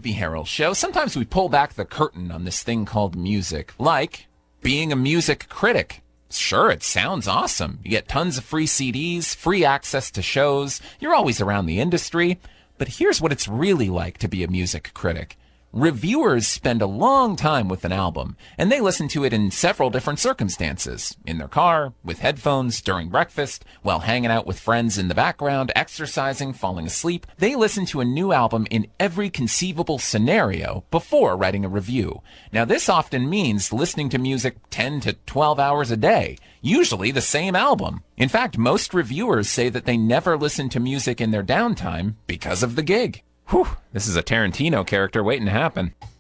B. Harrell Show, sometimes we pull back the curtain on this thing called music, like being a music critic. Sure, it sounds awesome. You get tons of free CDs, free access to shows, you're always around the industry. But here's what it's really like to be a music critic. Reviewers spend a long time with an album, and they listen to it in several different circumstances. In their car, with headphones, during breakfast, while hanging out with friends in the background, exercising, falling asleep. They listen to a new album in every conceivable scenario before writing a review. Now, this often means listening to music 10 to 12 hours a day, usually the same album. In fact, most reviewers say that they never listen to music in their downtime because of the gig. Whew, this is a Tarantino character waiting to happen.